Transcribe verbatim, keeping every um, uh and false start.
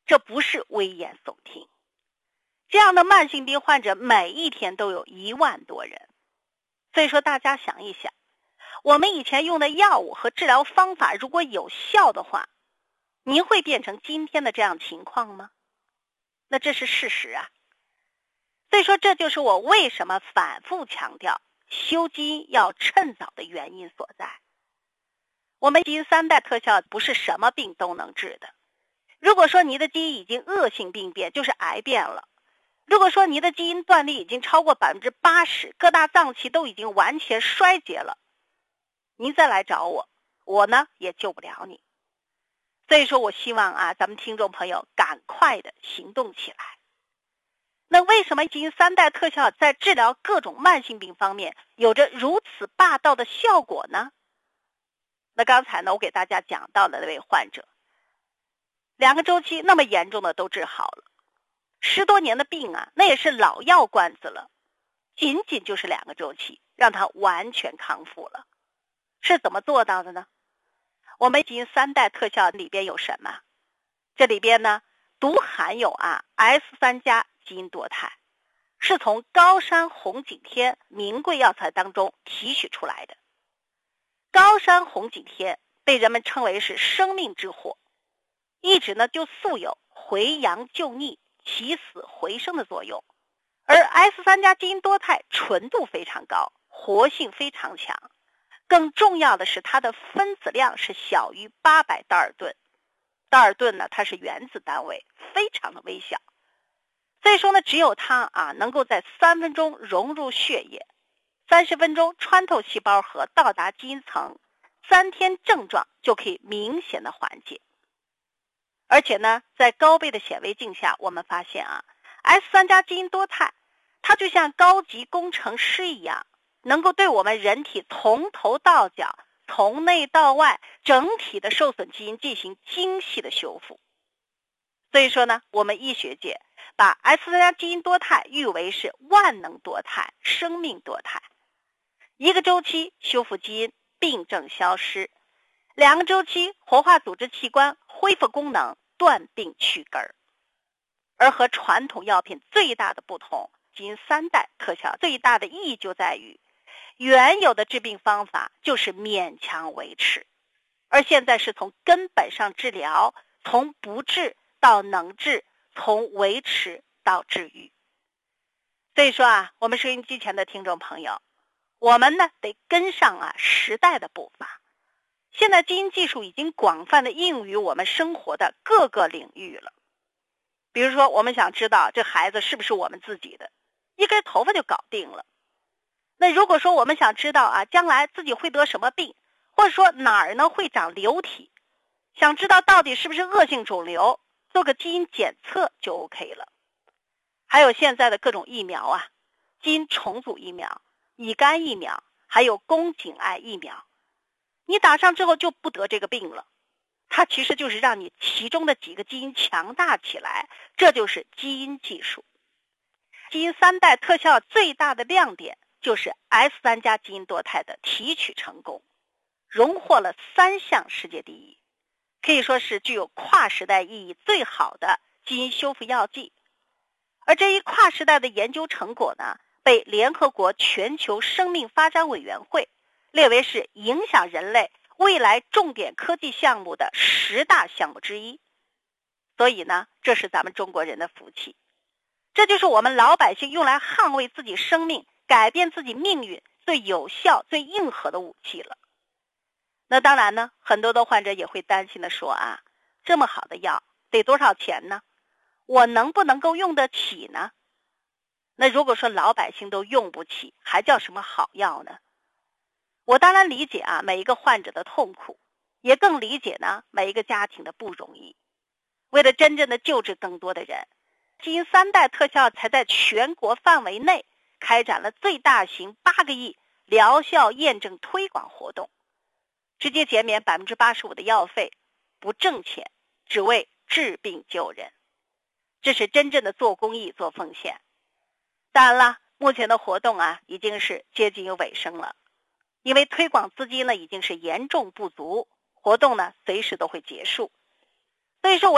这不是危言耸听。这样的慢性病患者每一天都有一万多人。所以说大家想一想，我们以前用的药物和治疗方法如果有效的话，您会变成今天的这样情况吗？那这是事实啊。所以说这就是我为什么反复强调修基因要趁早的原因所在。我们基因三代特效不是什么病都能治的。如果说你的基因已经恶性病变，就是癌变了，如果说你的基因断裂已经超过 百分之八十， 各大脏器都已经完全衰竭了，您再来找我，我呢也救不了你。所以说我希望啊，咱们听众朋友赶快的行动起来。那为什么基因三代特效在治疗各种慢性病方面有着如此霸道的效果呢？那刚才呢，我给大家讲到了那位患者，两个周期那么严重的都治好了，十多年的病啊，那也是老药罐子了，仅仅就是两个周期，让他完全康复了。是怎么做到的呢？我们基因三代特效里边有什么？这里边呢，独含有啊 S 三 加基因多肽，是从高山红景天名贵药材当中提取出来的。高山红景天被人们称为是生命之火，一直呢就素有回阳救逆、起死回生的作用。而 S 三 加基因多肽纯度非常高，活性非常强，更重要的是它的分子量是小于八百道尔顿。道尔顿呢，它是原子单位，非常的微小。所以说呢，只有它啊能够在三分钟融入血液，三十分钟穿透细胞核到达基因层，三天症状就可以明显的缓解。而且呢，在高倍的显微镜下，我们发现啊 S 三 加基因多肽它就像高级工程师一样，能够对我们人体从头到脚、从内到外整体的受损基因进行精细的修复。所以说呢，我们医学界把 S 三 加基因多肽誉为是万能多肽、生命多肽。一个周期修复基因，病症消失；两个周期活化组织器官，恢复功能，断病去根儿。而和传统药品最大的不同，基因三代特效最大的意义就在于，原有的治病方法就是勉强维持，而现在是从根本上治疗，从不治到能治，从维持到治愈。所以说啊，我们收音机前的听众朋友，我们呢得跟上啊时代的步伐。现在基因技术已经广泛的应用于我们生活的各个领域了。比如说，我们想知道这孩子是不是我们自己的，一根头发就搞定了。那如果说我们想知道啊，将来自己会得什么病，或者说哪儿呢会长瘤体，想知道到底是不是恶性肿瘤，做个基因检测就 OK 了。还有现在的各种疫苗啊，基因重组疫苗、乙肝疫苗，还有宫颈癌疫苗，你打上之后就不得这个病了。它其实就是让你其中的几个基因强大起来，这就是基因技术。基因三代特效最大的亮点就是 S 三 加基因多肽的提取成功，荣获了三项世界第一，可以说是具有跨时代意义最好的基因修复药剂。而这一跨时代的研究成果呢，被联合国全球生命发展委员会列为是影响人类未来重点科技项目的十大项目之一。所以呢，这是咱们中国人的福气，这就是我们老百姓用来捍卫自己生命、改变自己命运最有效、最硬核的武器了。那当然呢，很多的患者也会担心的说啊，这么好的药得多少钱呢？我能不能够用得起呢？那如果说老百姓都用不起，还叫什么好药呢？我当然理解啊每一个患者的痛苦，也更理解呢每一个家庭的不容易。为了真正的救治更多的人，基因三代特效才在全国范围内开展了最大型八个亿疗效验证推广活动，直接减免 百分之八十五 的药费，不挣钱，只为治病救人。这是真正的做公益、做奉献。当然了，目前的活动啊已经是接近于尾声了，因为推广资金呢已经是严重不足，活动呢随时都会结束。所以说我